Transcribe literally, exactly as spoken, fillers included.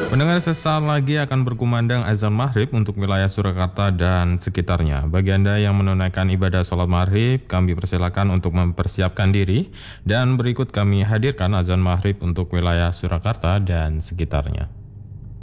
Pendengar, sesaat lagi akan berkumandang azan maghrib untuk wilayah Surakarta dan sekitarnya. Bagi Anda yang menunaikan ibadah sholat maghrib, kami persilakan untuk mempersiapkan diri. Dan berikut kami hadirkan azan maghrib untuk wilayah Surakarta dan sekitarnya.